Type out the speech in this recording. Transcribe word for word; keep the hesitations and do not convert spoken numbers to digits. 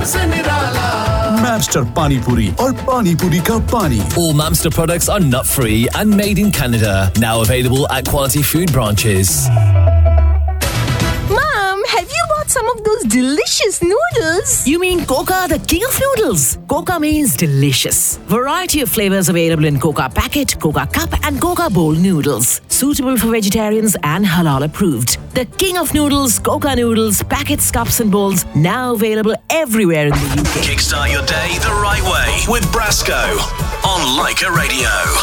Mamster Pani Puri और Pani Puri का पानी. All Mamster products are nut-free and made in Canada. Now available at quality food branches. Mom, have you bought some of those delicious noodles? You mean Coca, the king of noodles? Coca means delicious. Variety of flavors available in Coca packet, Coca cup and Coca bowl noodles. Suitable for vegetarians and halal approved. The king of noodles, Coca noodles, packets, cups and bowls, now available everywhere in the U K. Kickstart your day the right way with Brasco on Leica Radio.